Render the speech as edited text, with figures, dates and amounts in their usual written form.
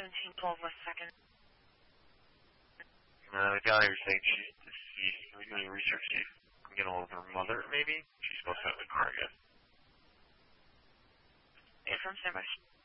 1712 West 2nd. The gal here saying she's deceased. Can we do any research, see if we can get a hold of her mother, maybe? She's supposed to have the car, I guess. Affirm, standby.